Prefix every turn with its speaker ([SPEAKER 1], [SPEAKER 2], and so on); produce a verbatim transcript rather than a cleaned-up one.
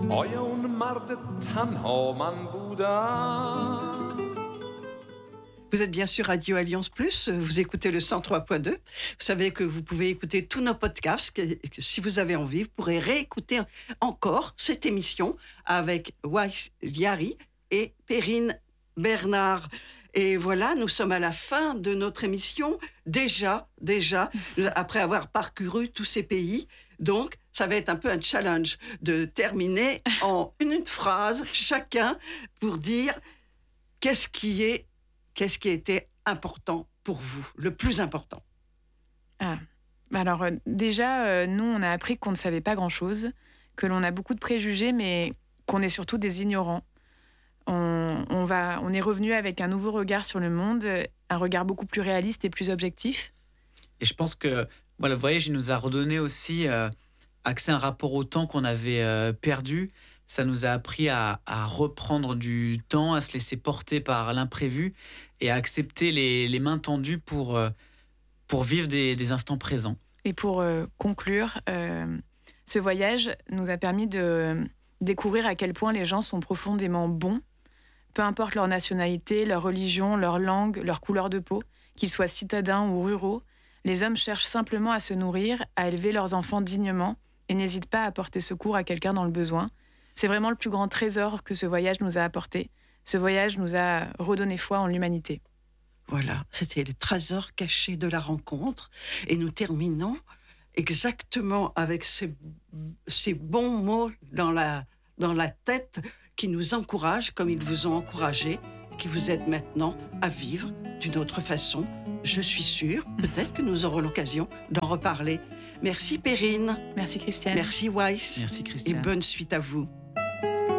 [SPEAKER 1] آیا اون مرد تنها من بودم؟
[SPEAKER 2] Vous êtes bien sûr Radio Alliance Plus, vous écoutez le cent trois point deux. Vous savez que vous pouvez écouter tous nos podcasts, que, que si vous avez envie, vous pourrez réécouter encore cette émission avec Weiss Yari et Perrine Bernard. Et voilà, nous sommes à la fin de notre émission, déjà, déjà, après avoir parcouru tous ces pays. Donc, ça va être un peu un challenge de terminer en une phrase chacun pour dire qu'est-ce qui est Qu'est-ce qui a été important pour vous, le plus important?
[SPEAKER 3] Ah, alors euh, déjà, euh, nous, on a appris qu'on ne savait pas grand-chose, que l'on a beaucoup de préjugés, mais qu'on est surtout des ignorants. On, on, va, on est revenu avec un nouveau regard sur le monde, un regard beaucoup plus réaliste et plus objectif.
[SPEAKER 4] Et je pense que voilà, le voyage, il nous a redonné aussi euh, accès à un rapport au temps qu'on avait euh, perdu. Ça nous a appris à, à reprendre du temps, à se laisser porter par l'imprévu et à accepter les, les mains tendues pour, euh, pour vivre des, des instants présents.
[SPEAKER 3] Et pour euh, conclure, euh, ce voyage nous a permis de découvrir à quel point les gens sont profondément bons, peu importe leur nationalité, leur religion, leur langue, leur couleur de peau, qu'ils soient citadins ou ruraux. Les hommes cherchent simplement à se nourrir, à élever leurs enfants dignement et n'hésitent pas à porter secours à quelqu'un dans le besoin. C'est vraiment le plus grand trésor que ce voyage nous a apporté. Ce voyage nous a redonné foi en l'humanité.
[SPEAKER 2] Voilà, c'était les trésors cachés de la rencontre. Et nous terminons exactement avec ces, ces bons mots dans la, dans la tête qui nous encouragent, comme ils vous ont encouragé, qui vous aident maintenant à vivre d'une autre façon. Je suis sûre, peut-être que nous aurons l'occasion d'en reparler. Merci Perrine.
[SPEAKER 3] Merci Christiane.
[SPEAKER 2] Merci Weiss.
[SPEAKER 4] Merci Christiane.
[SPEAKER 2] Et bonne suite à vous.